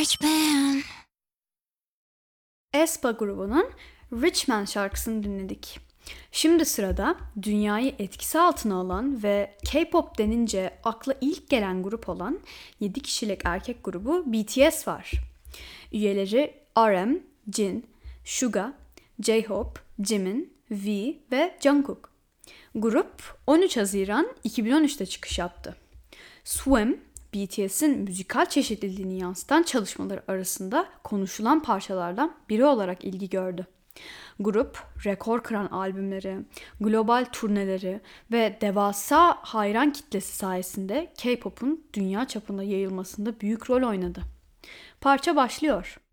Rich Man. aespa grubunun Rich Man şarkısını dinledik. Şimdi sırada dünyayı etkisi altına alan ve K-pop denince akla ilk gelen grup olan 7 kişilik erkek grubu BTS var. Üyeleri RM, Jin, Suga, J-Hope, Jimin, V ve Jungkook. Grup 13 Haziran 2013'te çıkış yaptı. Swim, BTS'in müzikal çeşitliliğini yansıtan çalışmaları arasında konuşulan parçalardan biri olarak ilgi gördü. Grup, rekor kıran albümleri, global turneleri ve devasa hayran kitlesi sayesinde K-pop'un dünya çapında yayılmasında büyük rol oynadı. Parça başlıyor.